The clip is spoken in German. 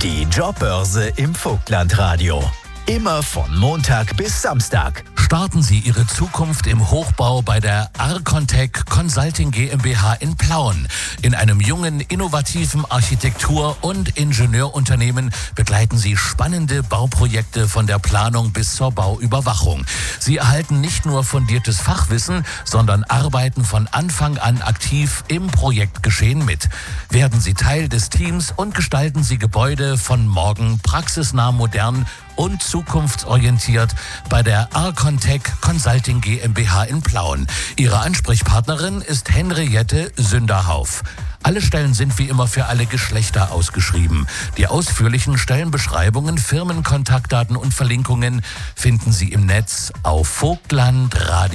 Die Jobbörse im Vogtlandradio. Immer von Montag bis Samstag. Starten Sie Ihre Zukunft im Hochbau bei der Arcontech Consulting GmbH in Plauen. In einem jungen, innovativen Architektur- und Ingenieurunternehmen begleiten Sie spannende Bauprojekte von der Planung bis zur Bauüberwachung. Sie erhalten nicht nur fundiertes Fachwissen, sondern arbeiten von Anfang an aktiv im Projektgeschehen mit. Werden Sie Teil des Teams und gestalten Sie Gebäude von morgen praxisnah, modern und zukunftsorientiert bei der Arcontech Consulting GmbH in Plauen. Ihre Ansprechpartnerin ist Henriette Sünderhauf. Alle Stellen sind wie immer für alle Geschlechter ausgeschrieben. Die ausführlichen Stellenbeschreibungen, Firmenkontaktdaten und Verlinkungen finden Sie im Netz auf Vogtlandradio.